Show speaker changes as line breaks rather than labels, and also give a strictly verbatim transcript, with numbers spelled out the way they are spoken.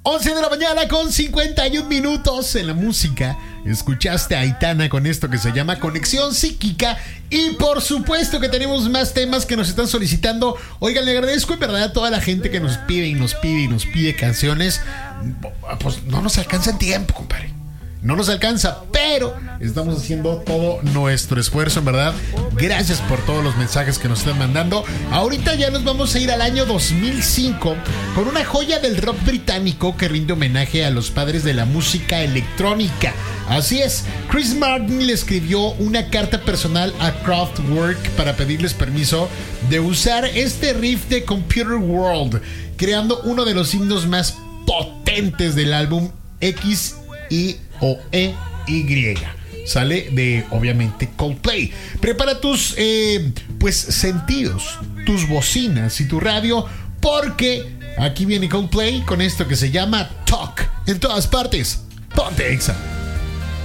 once de la mañana con cincuenta y un minutos en la música. Escuchaste a Aitana con esto que se llama Conexión Psíquica. Y por supuesto que tenemos más temas que nos están solicitando. Oigan, le agradezco en verdad a toda la gente que nos pide y nos pide y nos pide canciones. Pues no nos alcanza el tiempo, compadre. No nos alcanza, pero estamos haciendo todo nuestro esfuerzo, en verdad. Gracias por todos los mensajes que nos están mandando. Ahorita ya nos vamos a ir al año dos mil cinco con una joya del rock británico que rinde homenaje a los padres de la música electrónica. Así es, Chris Martin le escribió una carta personal a Kraftwerk para pedirles permiso de usar este riff de Computer World, creando uno de los himnos más potentes del álbum X I o E Y. Sale de, obviamente, Coldplay. Prepara tus eh, pues sentidos, tus bocinas y tu radio, porque aquí viene Coldplay con esto que se llama Talk. En todas partes, ponte Exa.